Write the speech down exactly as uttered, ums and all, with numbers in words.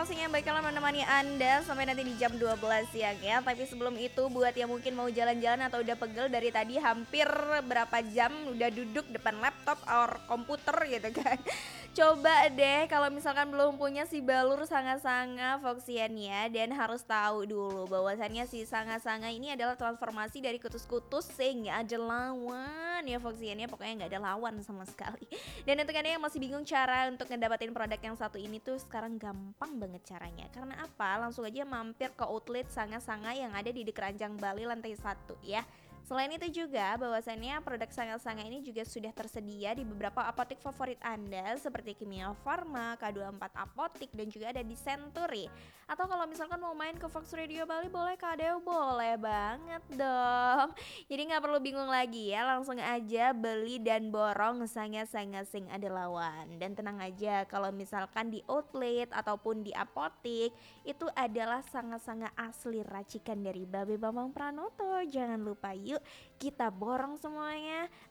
pastinya bakalan menemani Anda sampai nanti di jam dua belas siang ya. Tapi sebelum itu buat yang mungkin mau jalan-jalan atau udah pegel dari tadi hampir berapa jam udah duduk depan laptop or komputer gitu kan. Coba deh kalau misalkan belum punya si balur sanga-sanga Foxian ya, dan harus tahu dulu bahwasannya si sanga-sanga ini adalah transformasi dari kutus-kutus sehingga ada lawan ya Foxian ya, pokoknya nggak ada lawan sama sekali. Dan untuk Anda yang masih bingung cara untuk ngedapatin produk yang satu ini tuh sekarang gampang banget caranya. Karena apa? Langsung aja mampir ke outlet sanga-sanga yang ada di Keranjang Bali lantai satu ya. Selain itu juga bahwasannya produk sanga-sanga ini juga sudah tersedia di beberapa apotek favorit Anda seperti Kimia Farma, K dua puluh empat Apotik dan juga ada di Century. Atau kalau misalkan mau main ke Fox Radio Bali boleh Kak Deo, boleh banget dong. Jadi nggak perlu bingung lagi ya, langsung aja beli dan borong sanga-sanga sing ada lawan. Dan tenang aja kalau misalkan di outlet ataupun di apotik itu adalah sanga-sanga asli racikan dari Babe Bambang Pranoto. Jangan lupa yuk kita borong semuanya